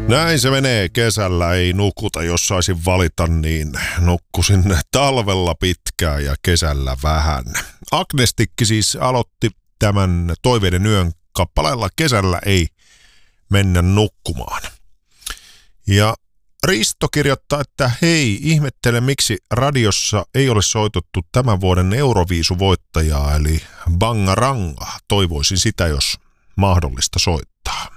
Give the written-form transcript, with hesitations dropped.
Näin se menee, kesällä ei nukuta, jos saisin valita, niin nukkusin talvella pitkään ja kesällä vähän. Agnestikki siis aloitti tämän Toiveiden yön kappaleella Kesällä ei mennä nukkumaan. Ja Risto kirjoittaa, että hei, ihmettelen miksi radiossa ei ole soitettu tämän vuoden Euroviisuvoittajaa, eli Bangaranga. Toivoisin sitä, jos mahdollista soittaa.